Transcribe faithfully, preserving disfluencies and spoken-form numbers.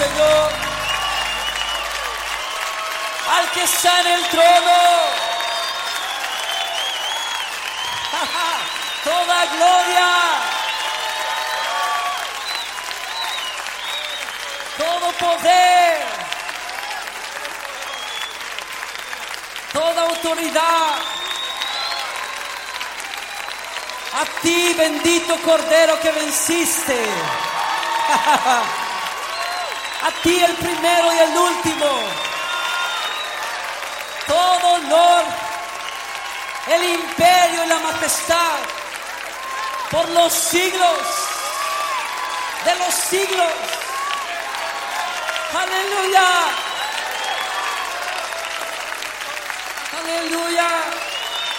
Señor. Al que está en el trono. Toda gloria. Todo poder. Toda autoridad. A ti, bendito Cordero que venciste. A ti, el primero y el último. Todo honor, el imperio y la majestad por los siglos de los siglos. Aleluya. Aleluya.